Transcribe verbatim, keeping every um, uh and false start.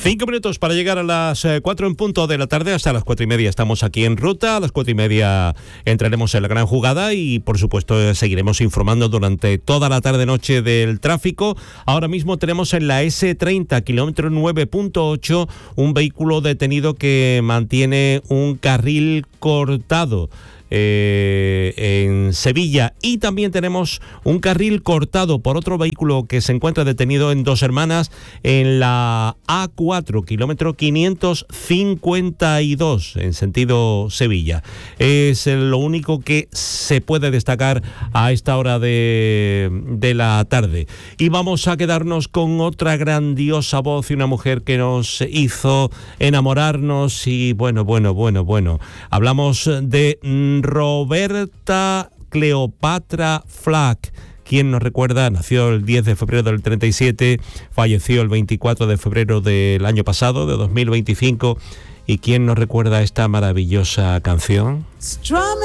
Cinco minutos para llegar a las eh, cuatro en punto de la tarde. Hasta las cuatro y media estamos aquí en ruta. A las cuatro y media entraremos en la gran jugada y, por supuesto, seguiremos informando durante toda la tarde-noche del tráfico. Ahora mismo tenemos en la ese treinta, kilómetro nueve punto ocho, un vehículo detenido que mantiene un carril cortado Eh, en Sevilla, y también tenemos un carril cortado por otro vehículo que se encuentra detenido en Dos Hermanas en la A cuatro, kilómetro quinientos cincuenta y dos, en sentido Sevilla. Es lo único que se puede destacar a esta hora de, de la tarde. Y vamos a quedarnos con otra grandiosa voz y una mujer que nos hizo enamorarnos y bueno, bueno, bueno, bueno. Hablamos de Roberta Cleopatra Flack. ¿Quién nos recuerda? Nació el diez de febrero del treinta y siete, falleció el veinticuatro de febrero del año pasado, de dos mil veinticinco. ¿Y quién nos recuerda esta maravillosa canción?